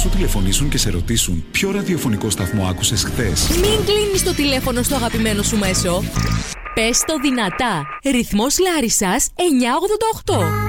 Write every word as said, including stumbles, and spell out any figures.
σου τηλεφωνήσουν και σε ρωτήσουν ποιο ραδιοφωνικό σταθμό άκουσες χθες? Μην κλείνεις το τηλέφωνο στο αγαπημένο σου μέσο. Πες το δυνατά. Ρυθμός Λάρισσας εννιακόσια ογδόντα οκτώ.